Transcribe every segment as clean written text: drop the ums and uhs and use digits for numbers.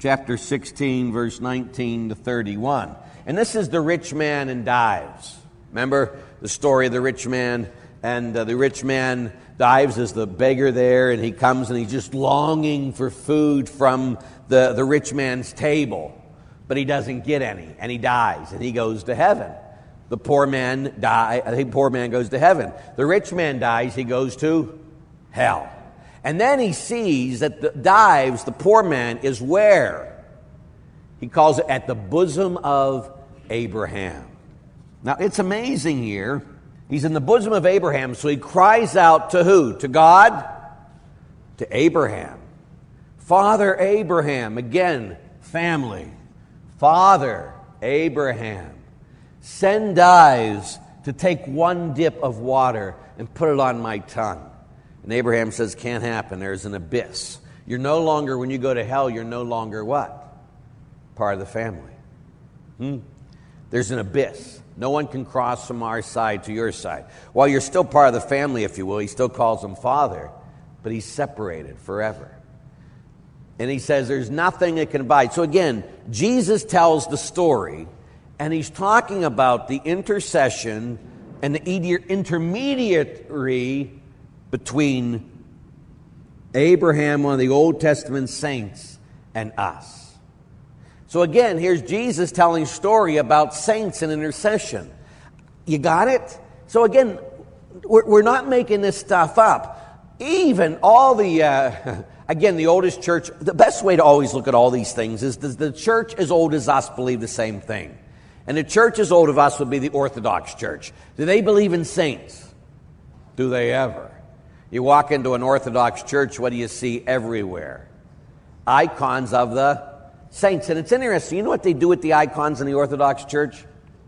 chapter 16, verse 19 to 31. And this is the rich man and dives. Remember the story of the rich man? And the rich man dives as the beggar there, and he comes and he's just longing for food from the rich man's table. But he doesn't get any, and he dies, and he goes to heaven. The poor man goes to heaven. The rich man dies, he goes to hell. And then he sees that the poor man is where? He calls it at the bosom of Abraham. Now, it's amazing here. He's in the bosom of Abraham, so he cries out to who? To God? To Abraham. Father Abraham. Again, family. Father Abraham. Send dives to take one dip of water and put it on my tongue. And Abraham says, can't happen. There's an abyss. You're no longer, when you go to hell, you're no longer what? Part of the family. There's an abyss. No one can cross from our side to your side. While you're still part of the family, if you will, he still calls him father, but he's separated forever. And he says there's nothing that can abide. So again, Jesus tells the story, and he's talking about the intercession and the intermediary between Abraham, one of the Old Testament saints, and us. So again, here's Jesus telling a story about saints and intercession. You got it? So again, we're not making this stuff up. Even all the, again, the oldest church, the best way to always look at all these things is the church as old as us believe the same thing. And the church as old as us would be the Orthodox Church. Do they believe in saints? Do they ever? You walk into an Orthodox church, what do you see everywhere? Icons of the saints. And it's interesting, you know what they do with the icons in the Orthodox Church?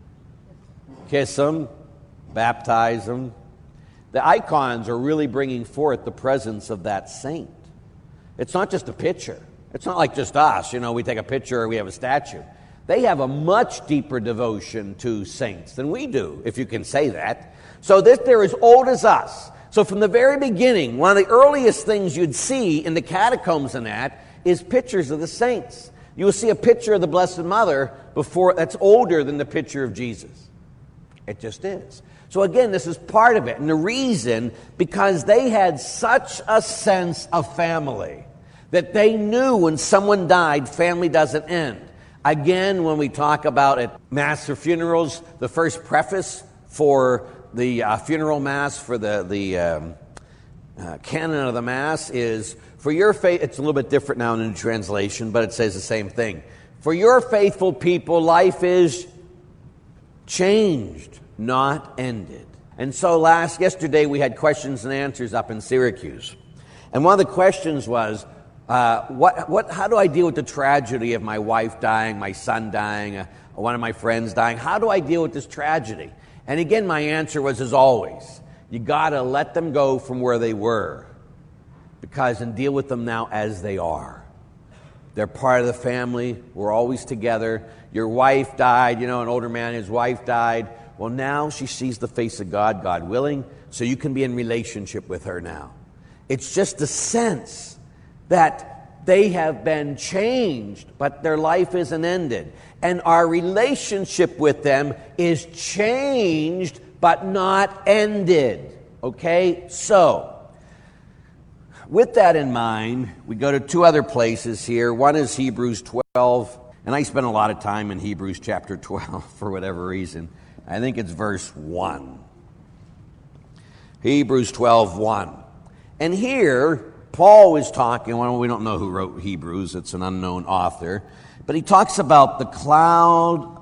Kiss them, baptize them. The icons are really bringing forth the presence of that saint. It's not just a picture. It's not like just us, we take a picture or we have a statue. They have a much deeper devotion to saints than we do, if you can say that. So they're as old as us. So from the very beginning, one of the earliest things you'd see in the catacombs and that is pictures of the saints. You will see a picture of the Blessed Mother that's older than the picture of Jesus. It just is. So again, this is part of it. And the reason, because they had such a sense of family, that they knew when someone died, family doesn't end. Again, when we talk about at Mass or funerals, the first preface for the funeral Mass, for the canon of the Mass is, for your faith, it's a little bit different now in the translation, but it says the same thing. For your faithful people, life is changed, not ended. And so yesterday we had questions and answers up in Syracuse. And one of the questions was, how do I deal with the tragedy of my wife dying, my son dying, one of my friends dying? How do I deal with this tragedy? And again, my answer was, as always, you got to let them go from where they were, and deal with them now as they are. They're part of the family. We're always together. Your wife died, an older man, his wife died. Well, now she sees the face of God, God willing, so you can be in relationship with her now. It's just a sense that they have been changed, but their life isn't ended. And our relationship with them is changed, but not ended. Okay? So, with that in mind, we go to two other places here. One is Hebrews 12, and I spent a lot of time in Hebrews chapter 12 for whatever reason. I think it's verse 1. Hebrews 12:1. And here, Paul is talking, well, we don't know who wrote Hebrews, it's an unknown author, but he talks about the cloud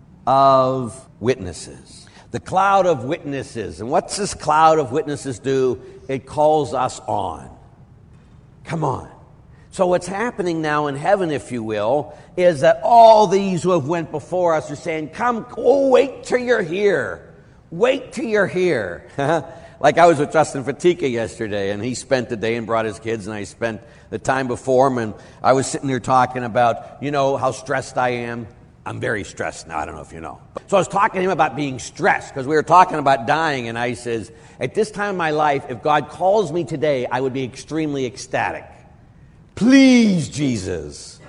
of witnesses. The cloud of witnesses. And what's this cloud of witnesses do? It calls us on. Come on. So what's happening now in heaven, if you will, is that all these who have went before us are saying, wait till you're here. Wait till you're here. Like I was with Justin Fatika yesterday, and he spent the day and brought his kids, and I spent the time before him, and I was sitting there talking about, how stressed I am. I'm very stressed now. I don't know if you know. So I was talking to him about being stressed, because we were talking about dying, and I says, at this time in my life, if God calls me today, I would be extremely ecstatic. Please, Jesus.